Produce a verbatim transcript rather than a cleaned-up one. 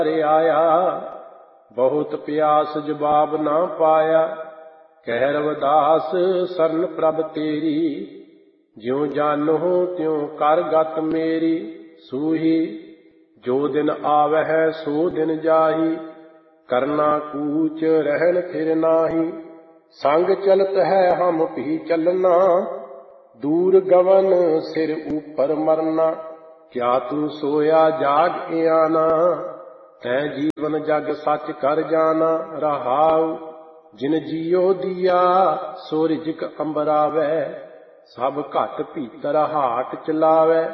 आया। बहुत प्यास जवाब ना पाया। कह रविदास सरन प्रभ तेरी। ज्यों जानो त्यों कर गत मेरी। सूही जो दिन आवह सो दिन जाही। करना कूच रहन फिर नाही। संग चलत है हम भी चलना। दूर गवन सिर ऊपर मरना। क्या तू सोया जाग आना। तै जीवन जग सच कर जाना। रहाउ जिन जियो दिया सो रिजक अंबरावै। सब घट भीतर हाट चलावै।